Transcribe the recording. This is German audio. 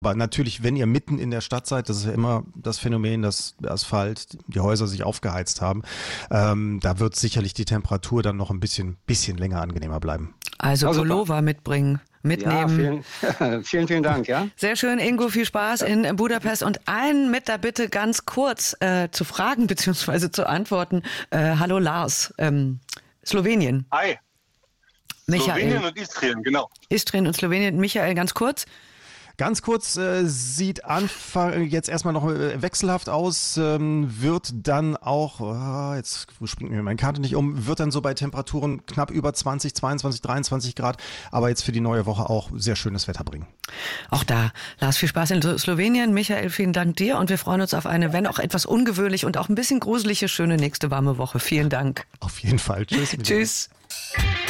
Aber natürlich, wenn ihr mitten in der Stadt seid, das ist ja immer das Phänomen, dass der Asphalt, die Häuser sich aufgeheizt haben, da wird sicherlich die Temperatur dann noch ein bisschen länger angenehmer bleiben. Also Pullover mitbringen, mitnehmen. Ja, vielen Dank. Ja. Sehr schön, Ingo, viel Spaß in Budapest. Und einen mit da bitte ganz kurz zu fragen bzw. zu antworten. Hallo Lars, Slowenien. Hi. Michael. Slowenien und Istrien, genau. Istrien und Slowenien. Michael, ganz kurz. Ganz kurz, sieht Anfang jetzt erstmal noch wechselhaft aus, wird dann auch, jetzt springt mir meine Karte nicht um, wird dann so bei Temperaturen knapp über 20, 22, 23 Grad, aber jetzt für die neue Woche auch sehr schönes Wetter bringen. Auch da, Lars, viel Spaß in Slowenien. Michael, vielen Dank dir und wir freuen uns auf eine, wenn auch etwas ungewöhnlich und auch ein bisschen gruselige, schöne nächste warme Woche. Vielen Dank. Auf jeden Fall. Tschüss. Tschüss.